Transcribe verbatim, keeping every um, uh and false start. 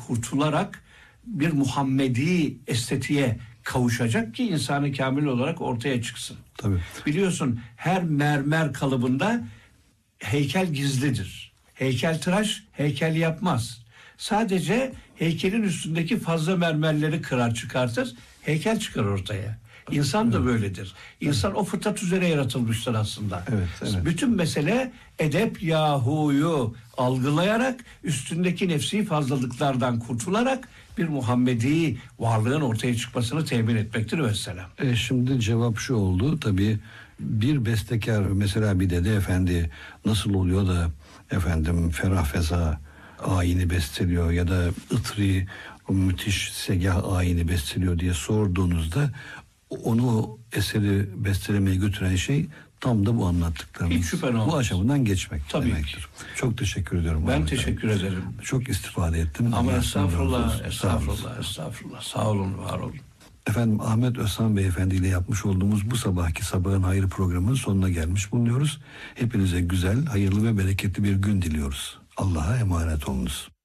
kurtularak bir Muhammedi estetiğe kavuşacak ki insanı kamil olarak ortaya çıksın. Tabii. Biliyorsun her mermer kalıbında heykel gizlidir. Heykeltıraş heykel yapmaz. Sadece heykelin üstündeki fazla mermerleri kırar çıkartır, heykel çıkar ortaya. İnsan da böyledir. İnsan o fıtrat üzere yaratılmıştır aslında. Evet, evet. Bütün mesele edep yahuyu algılayarak, üstündeki nefsi fazlalıklardan kurtularak bir Muhammedi varlığın ortaya çıkmasını temin etmektir vesselam. E şimdi cevap şu oldu. Tabii bir bestekar, mesela bir dede efendi nasıl oluyor da efendim Ferah Feza ayini besteliyor ya da Itri o müthiş segah ayini besteliyor diye sorduğunuzda onu eseri bestelemeye götüren şey tam da bu anlattıklarımız. Hiç şüphen olmaz. Bu aşamadan geçmek Tabii demektir. ki. Çok teşekkür ediyorum. Ben Ahmet teşekkür abi. ederim. Çok istifade ettim. Ama Allah estağfurullah, razı olsun. estağfurullah, estağfurullah. Sağ olun, var olun. Efendim Ahmet Özhan Beyefendi ile yapmış olduğumuz bu sabahki Sabahın Hayrı programının sonuna gelmiş bulunuyoruz. Hepinize güzel, hayırlı ve bereketli bir gün diliyoruz. Allah'a emanet olunuz.